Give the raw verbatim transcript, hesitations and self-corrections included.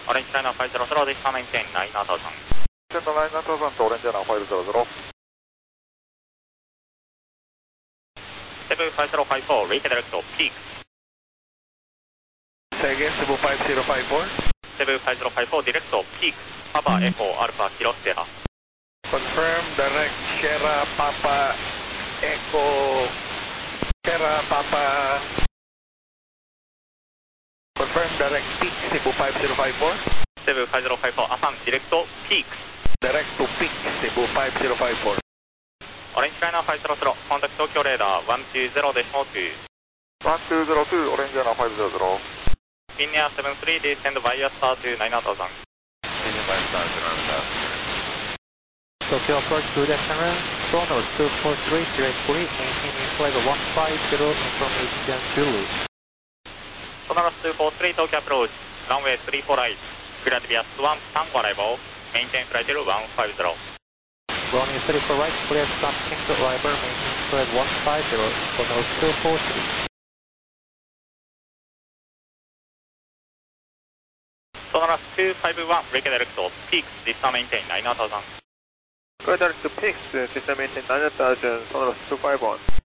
Orange China five zero zero, this time maintain nine thousand. Center nine thousand to Orange China five zero zero. Cebu five zero five four, redirect to peak. Say again, Cebu five zero five four. Cebu five zero five four, direct to peak. Papa Echo Alpha Kilo Sierra. Confirm direct Sierra Papa Echo Sierra Papa. Confirm direct peak Cebu five zero five four. Cebu five zero five four, affirm direct to peak. Direct to peak Cebu five zero five four. Orange China five zero zero, contact Tokyo radar one two zero decimal two. one two zero two, Orange China five zero zero. Linear seven three, descend via star to nine thousand. Linear via star to nine thousand. Tokyo approach to the camera, Sonos two four three, directly, maintaining flight one five zero, information Zulu. Sonoros two four three, Tokyo approach, runway three four right, clear to be at one Tango arrival, maintain flight one five zero. Runway three four right, clear stop Tango arrival, maintain flight one five zero, Sonoros two four three. Sonoros two five one, redirect to peaks, this time maintain nine thousand. Redirect to peaks, system maintain nine thousand, Sonoros two five one.